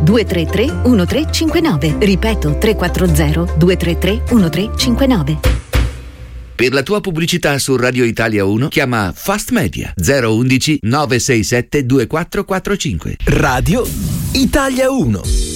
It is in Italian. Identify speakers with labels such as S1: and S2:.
S1: 233 1359. Ripeto, 340 233 1359.
S2: Per la tua pubblicità su Radio Italia 1 chiama Fast Media 011 967 2445.
S3: Radio Italia 1.